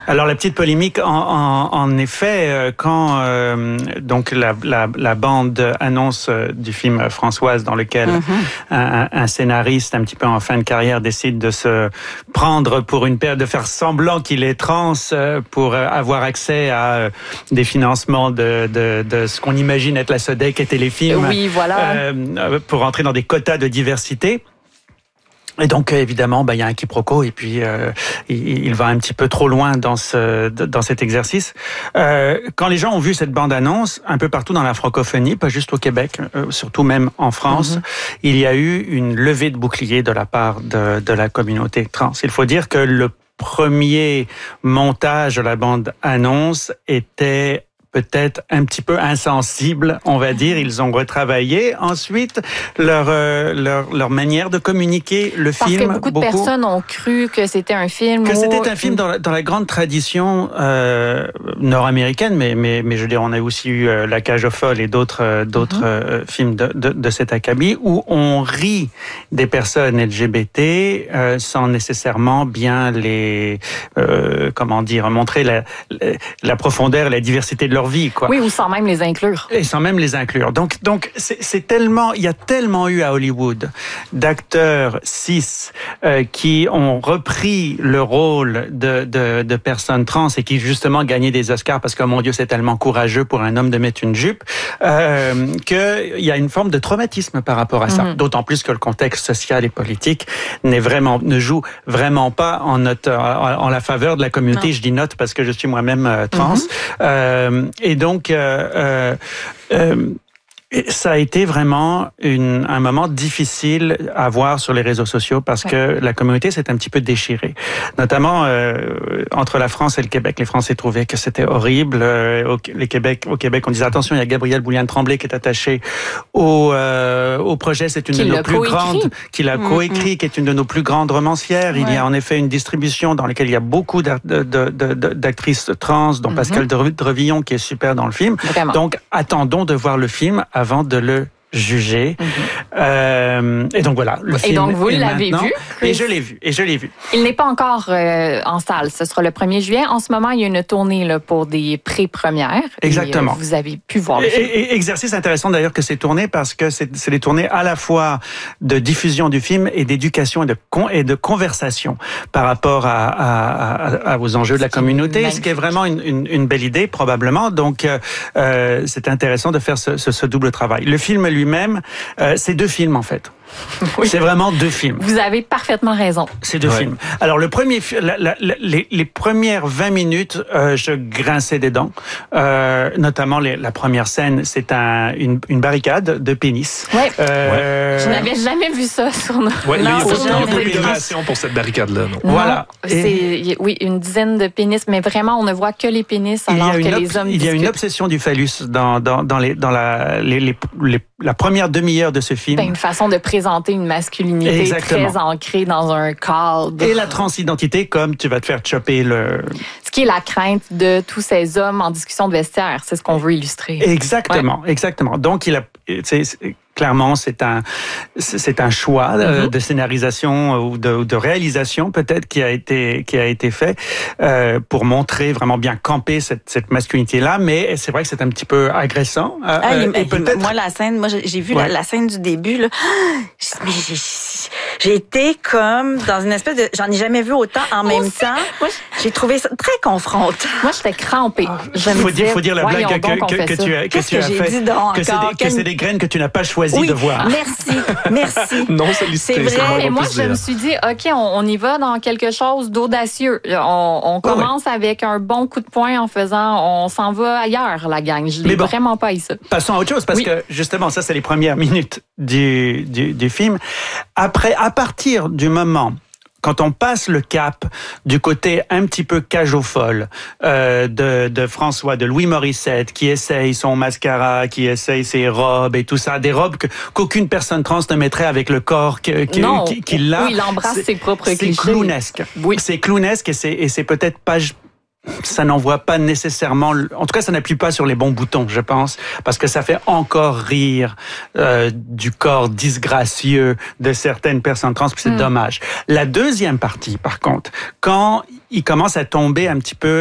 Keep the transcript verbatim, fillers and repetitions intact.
Alors la petite polémique, en, en, en effet, quand euh, donc la, la, la bande annonce du film Françoise, dans lequel mm-hmm. un, un scénariste un petit peu en fin de carrière décide de se prendre pour une paire, de faire semblant qu'il est trans pour avoir accès à des financements de, de, de ce qu'on imagine être la SODEC et Téléfilm, oui, voilà. euh, pour entrer dans des quotas de diversité. Et donc évidemment, bah, il y a un quiproquo et puis euh, il, il va un petit peu trop loin dans ce dans cet exercice. Euh, quand les gens ont vu cette bande-annonce, un peu partout dans la francophonie, pas juste au Québec, euh, surtout même en France, mm-hmm. il y a eu une levée de bouclier de la part de, de la communauté trans. Il faut dire que le premier montage de la bande-annonce était peut-être un petit peu insensible, on va dire. Ils ont retravaillé ensuite leur euh, leur, leur manière de communiquer le Parce film. Parce que beaucoup de beaucoup, personnes ont cru que c'était un film. Que où... c'était un film dans la, dans la grande tradition euh, nord-américaine, mais mais mais je veux dire, on a aussi eu euh, La Cage aux folles et d'autres euh, d'autres mm-hmm. euh, films de, de de cet acabit où on rit des personnes L G B T euh, sans nécessairement bien les euh, comment dire montrer la la, la profondeur et la diversité de leur vie, quoi. Oui, ou sans même les inclure. Et sans même les inclure. Donc, donc c'est, c'est tellement, il y a tellement eu à Hollywood d'acteurs cis euh, qui ont repris le rôle de, de, de personnes trans et qui justement gagnaient des Oscars parce que, mon Dieu, c'est tellement courageux pour un homme de mettre une jupe, euh, qu'il y a une forme de traumatisme par rapport à ça. Mm-hmm. D'autant plus que le contexte social et politique n'est vraiment, ne joue vraiment pas en notre, en, en la faveur de la communauté. Non. Je dis notre parce que je suis moi-même euh, trans. Mm-hmm. Euh, Et donc, euh, euh, euh, ça a été vraiment une, un moment difficile à voir sur les réseaux sociaux parce ouais. que la communauté s'est un petit peu déchirée, notamment euh, entre la France et le Québec. Les Français trouvaient que c'était horrible. Euh, au, les Québec, au Québec, on disait attention, il y a Gabrielle Bouliane-Tremblay qui est attachée au, euh, au projet. C'est une qui de nos plus co-écrit. grandes, qui l'a mmh, coécrit, mmh. qui est une de nos plus grandes romancières. Ouais. Il y a en effet une distribution dans laquelle il y a beaucoup de, de, de, de, d'actrices trans, dont mmh. Pascal Drevillon qui est super dans le film. Vraiment. Donc, attendons de voir le film avant de le juger. Mm-hmm. Euh, et donc voilà, le et film. Et donc vous est l'avez vu, Chris? Et je l'ai vu. Et je l'ai vu. Il n'est pas encore euh, en salle. Ce sera le premier juillet. En ce moment, il y a une tournée là, pour des pré-premières. Exactement. Et, euh, vous avez pu voir le et, film. Et, et exercice intéressant d'ailleurs que c'est tourné parce que c'est, c'est des tournées à la fois de diffusion du film et d'éducation et de con, et de conversation par rapport à, à, à, à aux enjeux de la communauté, ce qui est vraiment une, une, une belle idée probablement. Donc euh, c'est intéressant de faire ce, ce, ce double travail. Le film lui-même, euh, c'est deux films en fait. Oui. C'est vraiment deux films. Vous avez parfaitement raison. C'est deux ouais. films. Alors le premier, la, la, la, les, les premières vingt minutes, euh, je grinçais des dents. Euh, notamment les, la première scène, c'est un, une, une barricade de pénis. Ouais. Euh, ouais. Je n'avais jamais vu ça sur nos. Ouais, il n'y a sur pas de pénétration pour cette barricade-là. Non. Non, voilà. C'est Et... oui une dizaine de pénis, mais vraiment on ne voit que les pénis alors que ob- les hommes. Il y a discutent. une obsession du phallus dans dans dans les dans la les, les, les la première demi-heure de ce film. Ben, une façon de présenter une masculinité Exactement. Très ancrée dans un cadre. Et la transidentité, comme tu vas te faire chopper le... Ce qui est la crainte de tous ces hommes en discussion de vestiaire, c'est ce qu'on veut illustrer. Exactement, ouais. exactement. Donc, il a... C'est, clairement, c'est un, c'est un choix mm-hmm. de scénarisation ou de, de réalisation peut-être qui a été, qui a été fait euh, pour montrer vraiment bien camper cette, cette masculinité-là. Mais c'est vrai que c'est un petit peu agressant. Euh, ah, euh, et peut-être... Moi, la scène, moi, j'ai vu ouais. la, la scène du début. Là. Mais j'ai, j'ai été comme dans une espèce de... J'en ai jamais vu autant en même aussi. temps. Moi, j'ai trouvé ça très confrontant. Moi, j'étais crampée. Il faut, dire, faut dire la blague que, que, que, que tu as, que Qu'est-ce tu que as j'ai fait. Dit donc que, c'est des, que c'est des graines que tu n'as pas choisi oui, de voir. Merci, merci. Non, c'est listé. C'est vrai. C'est Et moi, je me suis dit, OK, on, on y va dans quelque chose d'audacieux. On, on commence oh, oui. avec un bon coup de poing en faisant, on s'en va ailleurs, la gang. Je l'ai bon, vraiment pas eu ça. Passons à autre chose, parce oui. que justement, ça, c'est les premières minutes du, du, du film. Après, à partir du moment... Quand on passe le cap du côté un petit peu cage aux folles euh, de, de François, de Louis Morissette, qui essaye son mascara, qui essaye ses robes et tout ça, des robes que, qu'aucune personne trans ne mettrait avec le corps que, que, non, qu'il a. Oui, il embrasse c'est, ses propres c'est clichés. Clownesque. Oui. C'est clownesque et c'est, et c'est peut-être pas ça n'envoie pas nécessairement, en tout cas, ça n'appuie pas sur les bons boutons, je pense, parce que ça fait encore rire euh, du corps disgracieux de certaines personnes trans, puis c'est mmh. dommage. La deuxième partie, par contre, quand il commence à tomber un petit peu